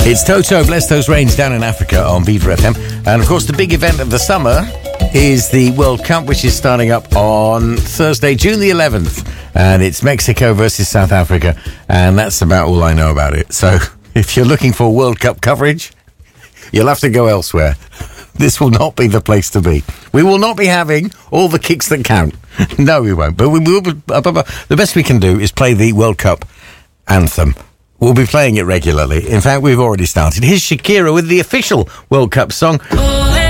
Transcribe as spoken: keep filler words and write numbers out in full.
It's Toto, Bless Those Rains down in Africa on Viva F M. And of course, the big event of the summer is the World Cup, which is starting up on Thursday, June the eleventh. And it's Mexico versus South Africa. And that's about all I know about it. So if you're looking for World Cup coverage, you'll have to go elsewhere. This will not be the place to be. We will not be having all the kicks that count. No, we won't. But we will. The best we can do is play the World Cup anthem. We'll be playing it regularly. In fact, we've already started. Here's Shakira with the official World Cup song.